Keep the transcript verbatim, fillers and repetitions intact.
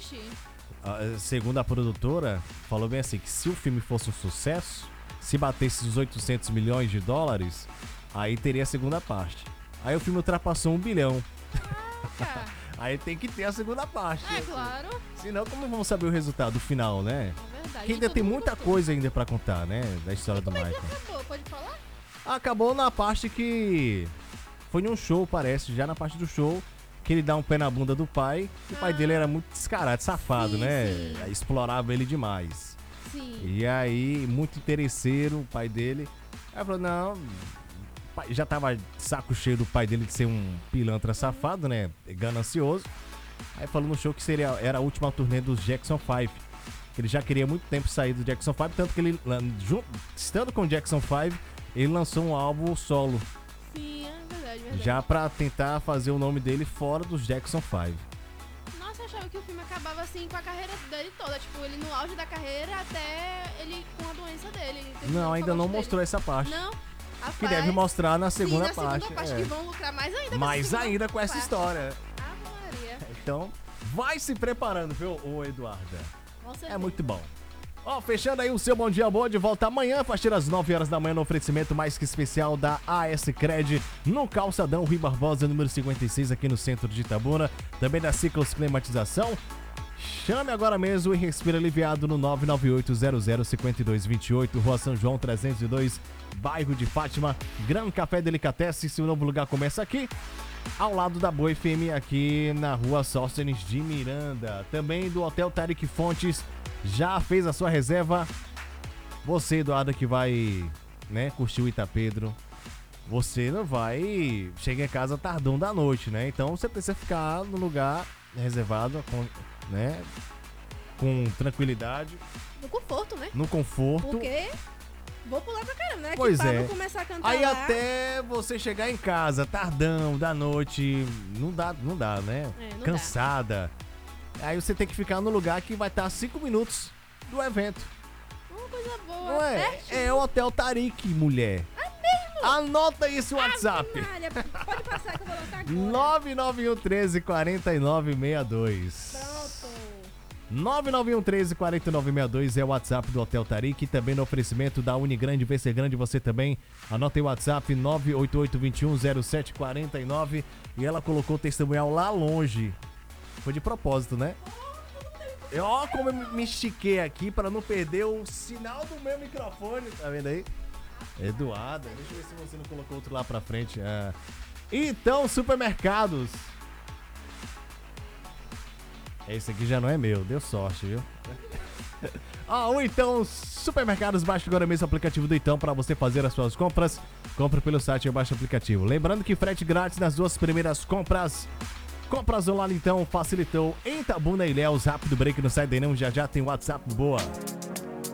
assistir. A, segundo a produtora, falou bem assim, que se o filme fosse um sucesso, se batesse os oitocentos milhões de dólares, aí teria a segunda parte. Aí o filme ultrapassou um bilhão. Caraca. Aí tem que ter a segunda parte. É, claro. Senão, como vamos saber o resultado final, né? É verdade. Que ainda Todo tem mundo muita gostou. coisa ainda pra contar, né? Da história do Como é Michael. que acabou? Pode falar? Acabou na parte que... Foi num show, parece, já na parte do show, que ele dá um pé na bunda do pai. E o pai Ah. dele era muito descarado, safado, Sim, né? sim. Explorava ele demais. Sim. E aí, muito interesseiro, o pai dele. Aí falou, não... pai- Já tava de saco cheio do pai dele de ser um pilantra safado, né? Ganancioso. Aí falou no show que seria, era a última turnê dos Jackson five. Que ele já queria há muito tempo sair do Jackson five, tanto que ele, lan- jun- estando com o Jackson five, ele lançou um álbum solo. Sim, é verdade, verdade. Já pra tentar fazer o nome dele fora dos Jackson five. Nossa, eu achava que o filme acabava assim com a carreira dele toda. Tipo, ele no auge da carreira até ele com a doença dele. Ele terminou Não, com a ainda não morte mostrou dele. essa parte. Não. Que deve mostrar na segunda Sim, na parte. segunda parte é. que vão lucrar mais ainda. com essa Mais segunda ainda com essa parte. história. Ave Maria. Então, vai se preparando, viu, ô Eduarda? Com certeza. É muito bom. Ó, fechando aí o seu Bom Dia Boa, de volta amanhã, a partir das nove horas da manhã, no oferecimento mais que especial da A S Cred, no Calçadão Rui Barbosa, número cinquenta e seis, aqui no centro de Itabuna. Também da Ciclos Climatização. Chame agora mesmo e respira aliviado no nove nove oito zero zero cinco dois dois oito, Rua São João trezentos e dois, bairro de Fátima. Gran Café Delicatessen, seu novo lugar começa aqui, ao lado da Boa F M, aqui na Rua Sóstenes de Miranda. Também do Hotel Tarik Fontes, já fez a sua reserva? Você, Eduardo, que vai, né, curtir o Itapedro, você não vai chegar em casa tardão da noite, né? Então você precisa ficar no lugar reservado, com, né, com tranquilidade, No conforto, né? no conforto. Porque vou pular pra caramba, né? Pois que pra é. não começar a cantar Aí lá. até você chegar em casa tardão da noite, não dá, não dá, né? É, não Cansada. Aí você tem que ficar no lugar que vai estar a cinco minutos do evento. Uma coisa boa. Não é? pertinho. É o Hotel Tarik, mulher. É mesmo? Anota esse WhatsApp. Ave Maria, pode passar que eu vou anotar agora. nove nove um um três quatro nove seis dois. Pronto. nove nove um um três quatro nove seis dois é o WhatsApp do Hotel Tarik, também no oferecimento da Unigrande, V C Grande, você também. Anota aí o WhatsApp nove oito oito dois um zero sete quatro nove, e ela colocou o testemunhal lá longe. Foi de propósito, né? Eu, ó, como eu me estiquei aqui para não perder o sinal do meu microfone, tá vendo aí? Eduarda, deixa eu ver se você não colocou outro lá pra frente. Ah. Então, supermercados. Esse aqui já não é meu, deu sorte, viu? Ah, ou então, supermercados, baixe agora mesmo o aplicativo do Então para você fazer as suas compras. Compre pelo site e baixe o aplicativo. Lembrando que frete grátis nas duas primeiras compras. Compras online, então, facilitou em Itabuna e Ilhéus. Rápido break, não sai daí não, já já tem WhatsApp boa.